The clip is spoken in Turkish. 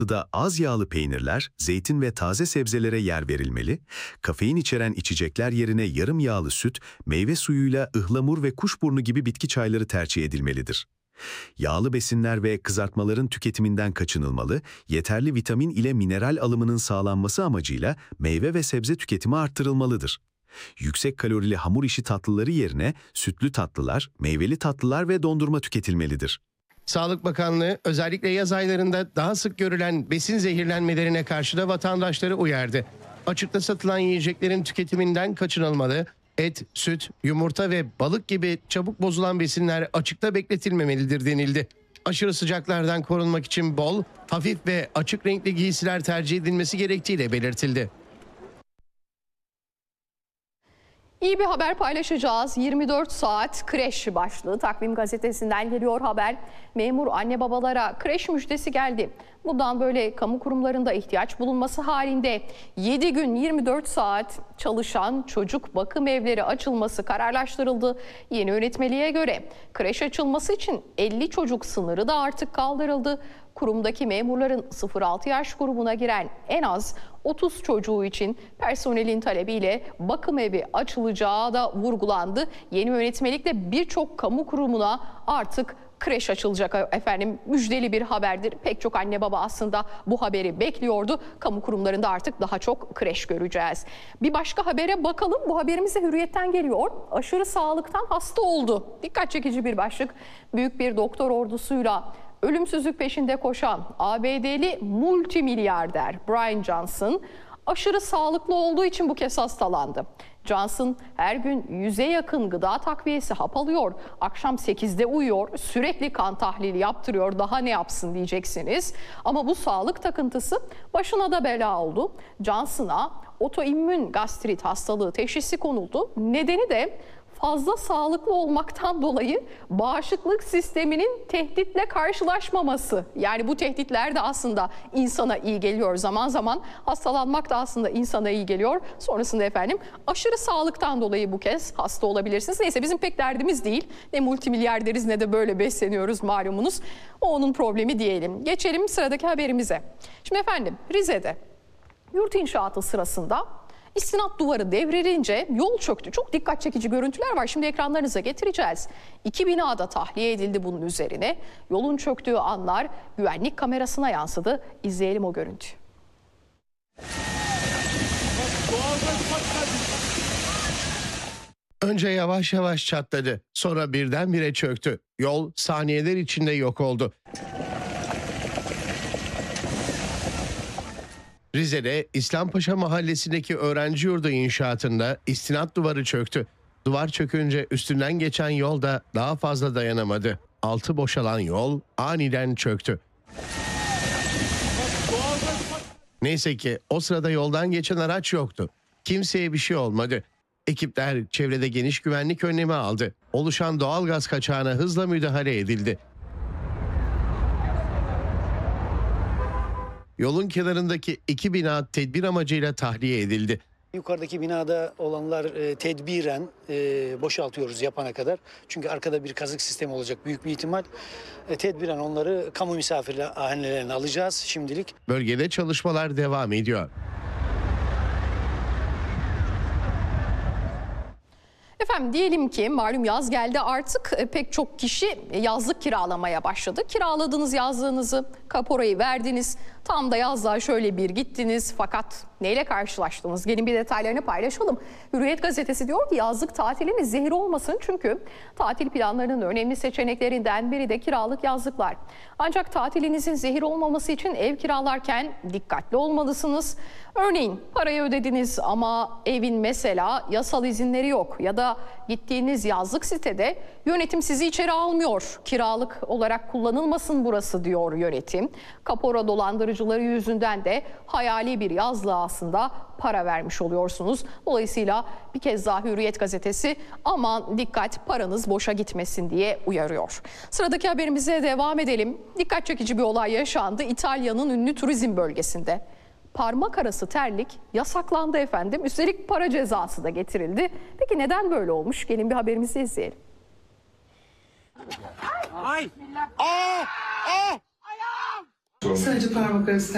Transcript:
Gıda az yağlı peynirler, zeytin ve taze sebzelere yer verilmeli, kafein içeren içecekler yerine yarım yağlı süt, meyve suyuyla ıhlamur ve kuşburnu gibi bitki çayları tercih edilmelidir. Yağlı besinler ve kızartmaların tüketiminden kaçınılmalı, yeterli vitamin ile mineral alımının sağlanması amacıyla meyve ve sebze tüketimi arttırılmalıdır. Yüksek kalorili hamur işi tatlıları yerine sütlü tatlılar, meyveli tatlılar ve dondurma tüketilmelidir. Sağlık Bakanlığı özellikle yaz aylarında daha sık görülen besin zehirlenmelerine karşı da vatandaşları uyardı. Açıkta satılan yiyeceklerin tüketiminden kaçınılmalı, et, süt, yumurta ve balık gibi çabuk bozulan besinler açıkta bekletilmemelidir denildi. Aşırı sıcaklardan korunmak için bol, hafif ve açık renkli giysiler tercih edilmesi gerektiği de belirtildi. İyi bir haber paylaşacağız. 24 saat kreş başlığı Takvim Gazetesi'nden geliyor haber. Memur anne babalara kreş müjdesi geldi. Bundan böyle kamu kurumlarında ihtiyaç bulunması halinde 7 gün 24 saat çalışan çocuk bakım evleri açılması kararlaştırıldı. Yeni yönetmeliğe göre kreş açılması için 50 çocuk sınırı da artık kaldırıldı. Kurumdaki memurların 0-6 yaş grubuna giren en az 30 çocuğu için personelin talebiyle bakım evi açılacağı da vurgulandı. Yeni yönetmelikle birçok kamu kurumuna artık kreş açılacak efendim. Müjdeli bir haberdir. Pek çok anne baba aslında bu haberi bekliyordu. Kamu kurumlarında artık daha çok kreş göreceğiz. Bir başka habere bakalım. Bu haberimiz de Hürriyet'ten geliyor. Aşırı sağlıktan hasta oldu. Dikkat çekici bir başlık. Büyük bir doktor ordusuyla ölümsüzlük peşinde koşan ABD'li multimilyarder Brian Johnson aşırı sağlıklı olduğu için bu kez hastalandı. Johnson her gün 100'e yakın gıda takviyesi hap alıyor, akşam 8'de uyuyor, sürekli kan tahlili yaptırıyor, daha ne yapsın diyeceksiniz. Ama bu sağlık takıntısı başına da bela oldu. Johnson'a otoimmün gastrit hastalığı teşhisi konuldu. Nedeni de fazla sağlıklı olmaktan dolayı bağışıklık sisteminin tehditle karşılaşmaması. Yani bu tehditler de aslında insana iyi geliyor. Zaman zaman hastalanmak da aslında insana iyi geliyor. Sonrasında efendim aşırı sağlıktan dolayı bu kez hasta olabilirsiniz. Neyse bizim pek derdimiz değil. Ne multimilyarderiz ne de böyle besleniyoruz malumunuz. O onun problemi diyelim. Geçelim sıradaki haberimize. Şimdi efendim Rize'de yurt inşaatı sırasında İstinat duvarı devrilince yol çöktü. Çok dikkat çekici görüntüler var. Şimdi ekranlarınıza getireceğiz. 2 binada tahliye edildi bunun üzerine. Yolun çöktüğü anlar güvenlik kamerasına yansıdı. İzleyelim o görüntüyü. Önce yavaş yavaş çatladı. Sonra birdenbire çöktü. Yol saniyeler içinde yok oldu. Rize'de İslampaşa mahallesindeki öğrenci yurdu inşaatında istinat duvarı çöktü. Duvar çökünce üstünden geçen yol da daha fazla dayanamadı. Altı boşalan yol aniden çöktü. Neyse ki o sırada yoldan geçen araç yoktu. Kimseye bir şey olmadı. Ekipler çevrede geniş güvenlik önlemi aldı. Oluşan doğalgaz kaçağına hızla müdahale edildi. Yolun kenarındaki 2 bina tedbir amacıyla tahliye edildi. Yukarıdaki binada olanlar tedbiren boşaltıyoruz yapana kadar. Çünkü arkada bir kazık sistemi olacak büyük bir ihtimal. Tedbiren onları kamu misafirhanelerine alacağız şimdilik. Bölgede çalışmalar devam ediyor. Efendim diyelim ki malum yaz geldi artık pek çok kişi yazlık kiralamaya başladı. Kiraladığınız yazlığınızı, kaporayı verdiniz. Tam da yazlığa şöyle bir gittiniz fakat neyle karşılaştınız? Gelin bir detaylarını paylaşalım. Hürriyet gazetesi diyor ki yazlık tatiliniz zehir olmasın çünkü tatil planlarının önemli seçeneklerinden biri de kiralık yazlıklar. Ancak tatilinizin zehir olmaması için ev kiralarken dikkatli olmalısınız. Örneğin parayı ödediniz ama evin mesela yasal izinleri yok ya da gittiğiniz yazlık sitede yönetim sizi içeri almıyor. Kiralık olarak kullanılmasın burası diyor yönetim. Kapora dolandırıcıları yüzünden de hayali bir yazlığa aslında para vermiş oluyorsunuz. Dolayısıyla bir kez daha Hürriyet gazetesi aman dikkat paranız boşa gitmesin diye uyarıyor. Sıradaki haberimize devam edelim. Dikkat çekici bir olay yaşandı İtalya'nın ünlü turizm bölgesinde. Parmak arası terlik yasaklandı efendim. Üstelik para cezası da getirildi. Peki neden böyle olmuş? Gelin bir haberimizi izleyelim. Sadece parmak arası